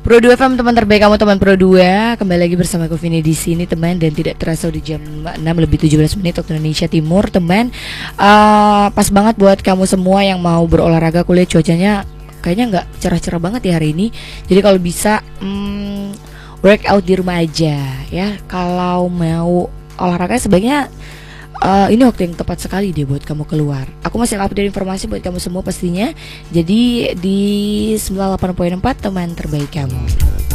Pro 2 FM, teman terbaik kamu, teman Pro 2. Kembali lagi bersama aku Vini di sini, teman. Dan tidak terasa di jam 6:17 waktu Indonesia Timur, teman. Pas banget buat kamu semua yang mau berolahraga. Kuliah cuacanya kayaknya nggak cerah-cerah banget ya hari ini. Jadi kalau bisa workout di rumah aja ya. Kalau mau olahraga sebaiknya ini waktu yang tepat sekali deh buat kamu keluar. Aku masih update informasi buat kamu semua pastinya. Jadi di 98.4 teman terbaik kamu.